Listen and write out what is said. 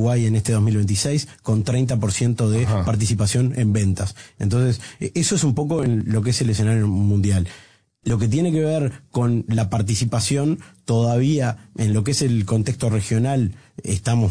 Uruguay en este 2026 con 30% de participación en ventas. Entonces, eso es un poco lo que es el escenario mundial. Lo que tiene que ver con la participación, todavía en lo que es el contexto regional, estamos